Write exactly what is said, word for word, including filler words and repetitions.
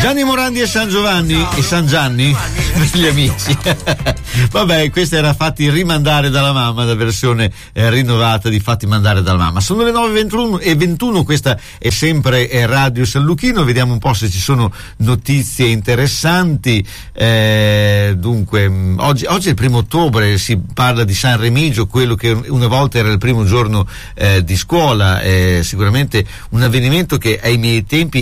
Gianni Morandi e San Giovanni e San Gianni per gli amici. Vabbè, questa era Fatti rimandare dalla mamma, la versione eh, rinnovata di Fatti mandare dalla mamma. Sono le nove e ventuno, questa è sempre eh, Radio San Luchino. Vediamo un po' se ci sono notizie interessanti. Eh, dunque, mh, oggi, oggi è il primo ottobre, si parla di San Remigio, quello che una volta era il primo giorno eh, di scuola. Eh, sicuramente un avvenimento che ai miei tempi